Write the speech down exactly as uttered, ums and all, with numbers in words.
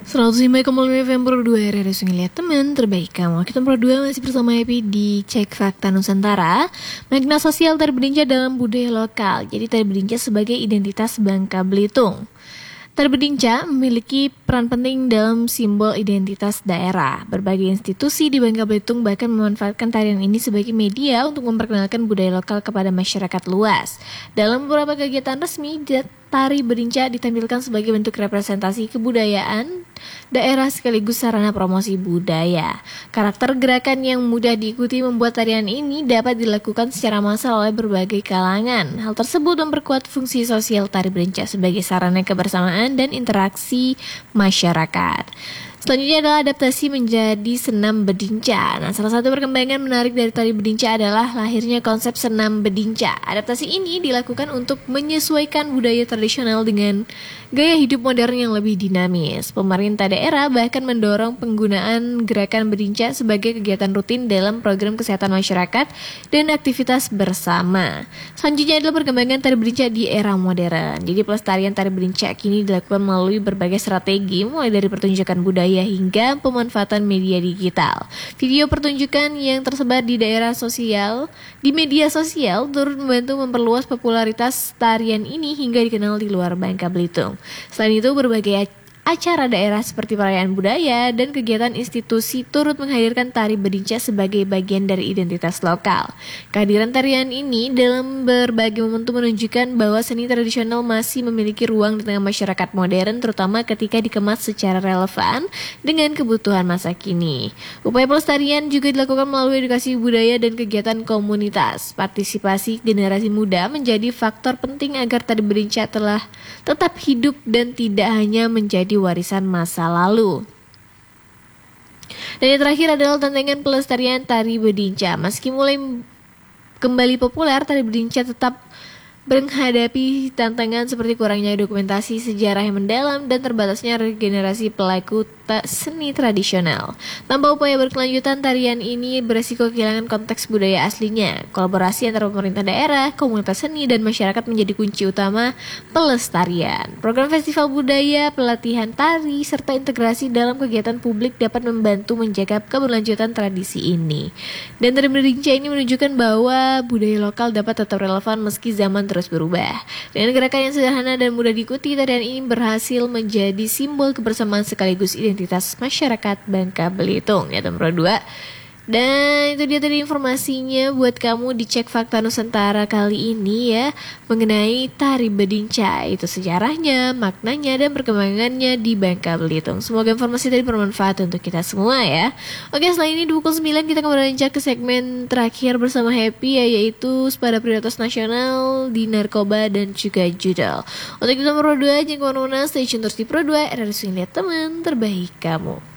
seratus lima koma lima F M Pro dua R R S Ngeliat Teman Terbaik Kamu. Kita Pro dua masih bersama Happy di Cek Fakta Nusantara. Makna sosial tari berinca dalam budaya lokal. Jadi tari berinca sebagai identitas Bangka Belitung. Tari berinca memiliki peran penting dalam simbol identitas daerah. Berbagai institusi di Bangka Belitung bahkan memanfaatkan tarian ini sebagai media untuk memperkenalkan budaya lokal kepada masyarakat luas. Dalam beberapa kegiatan resmi, tari berinca ditampilkan sebagai bentuk representasi kebudayaan daerah sekaligus sarana promosi budaya. Karakter gerakan yang mudah diikuti membuat tarian ini dapat dilakukan secara massal oleh berbagai kalangan. Hal tersebut memperkuat fungsi sosial tari berinca sebagai sarana kebersamaan dan interaksi masyarakat. Selanjutnya adalah adaptasi menjadi senam bedinca. Nah, salah satu perkembangan menarik dari tari bedinca adalah lahirnya konsep senam bedinca. Adaptasi ini dilakukan untuk menyesuaikan budaya tradisional dengan gaya hidup modern yang lebih dinamis. Pemerintah daerah bahkan mendorong penggunaan gerakan bedinca sebagai kegiatan rutin dalam program kesehatan masyarakat dan aktivitas bersama. Selanjutnya adalah perkembangan tari bedinca di era modern. Jadi pelestarian tari bedinca kini dilakukan melalui berbagai strategi, mulai dari pertunjukan budaya hingga pemanfaatan media digital. Video pertunjukan yang tersebar di daerah sosial, di media sosial turut membantu memperluas popularitas tarian ini hingga dikenal di luar Bangka Belitung. Selain itu, berbagai acara daerah seperti perayaan budaya dan kegiatan institusi turut menghadirkan tari bedinca sebagai bagian dari identitas lokal. Kehadiran tarian ini dalam berbagai momentum menunjukkan bahwa seni tradisional masih memiliki ruang di tengah masyarakat modern, terutama ketika dikemas secara relevan dengan kebutuhan masa kini. Upaya pelestarian juga dilakukan melalui edukasi budaya dan kegiatan komunitas. Partisipasi generasi muda menjadi faktor penting agar tari bedinca telah tetap hidup dan tidak hanya menjadi warisan masa lalu. Dan yang terakhir adalah tantangan pelestarian tari bedinca. Meski mulai kembali populer, tari bedinca tetap menghadapi tantangan seperti kurangnya dokumentasi sejarah yang mendalam dan terbatasnya regenerasi pelaku seni tradisional. Tanpa upaya berkelanjutan, tarian ini beresiko kehilangan konteks budaya aslinya. Kolaborasi antara pemerintah daerah, komunitas seni, dan masyarakat menjadi kunci utama pelestarian. Program festival budaya, pelatihan tari, serta integrasi dalam kegiatan publik dapat membantu menjaga keberlanjutan tradisi ini. Dan tari bedinca ini menunjukkan bahwa budaya lokal dapat tetap relevan meski zaman terus berubah. Dengan gerakan yang sederhana dan mudah diikuti, tarian ini berhasil menjadi simbol kebersamaan sekaligus identitas masyarakat Bangka Belitung. Ya, nomor dua. Dan itu dia tadi informasinya buat kamu di Cek Fakta Nusantara kali ini ya, mengenai tari bedinca, itu sejarahnya, maknanya, dan perkembangannya di Bangka Belitung. Semoga informasi tadi bermanfaat untuk kita semua ya. Oke, setelah ini di pukul sembilan kita akan beranjak ke segmen terakhir bersama Happy ya, yaitu Sepada Prioritas Nasional di Narkoba dan juga Judel. Untuk itu Pro dua, jangan kemana-mana, stay tune terus di Pro dua, R R S Ngeliat Teman Terbaik Kamu.